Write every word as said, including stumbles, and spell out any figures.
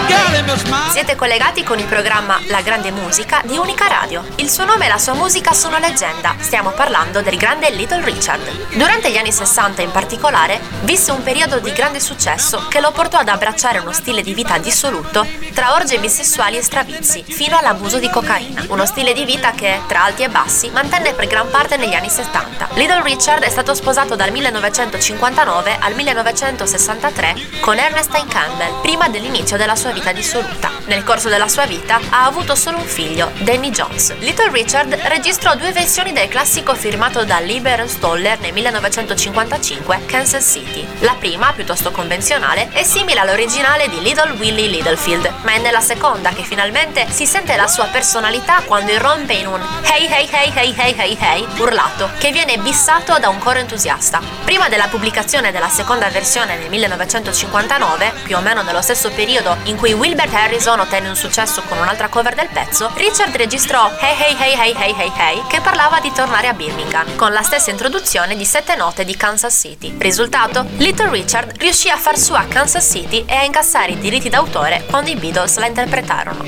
Siete collegati con il programma La Grande Musica di Unica Radio. Il suo nome e la sua musica sono leggenda. Stiamo parlando del grande Little Richard. Durante gli anni sessanta in particolare, visse un periodo di grande successo che lo portò ad abbracciare uno stile di vita dissoluto tra orge bisessuali e stravizi, fino all'abuso di cocaina. Uno stile di vita che, tra alti e bassi, mantenne per gran parte negli anni settanta. Little Richard è stato sposato dal millenovecentocinquantanove al millenovecentosessantatré con Ernestine Campbell, prima dell'inizio della sua vita dissoluta. Nel corso della sua vita ha avuto solo un figlio, Danny Jones. Little Richard registrò due versioni del classico firmato da Lieber Stoller nel millenovecentocinquantacinque, Kansas City. La prima, piuttosto convenzionale, è simile all'originale di Little Willie Littlefield, ma è nella seconda che finalmente si sente la sua personalità quando irrompe in un hey hey hey hey hey hey hey urlato, che viene bissato da un coro entusiasta. Prima della pubblicazione della seconda versione nel millenovecentocinquantanove, più o meno nello stesso periodo in cui Wilbert Harrison ottenne un successo con un'altra cover del pezzo, Richard registrò Hey Hey Hey Hey Hey Hey Hey, che parlava di tornare a Birmingham, con la stessa introduzione di sette note di Kansas City. Risultato? Little Richard riuscì a far sua Kansas City e a incassare i diritti d'autore quando i Beatles la interpretarono.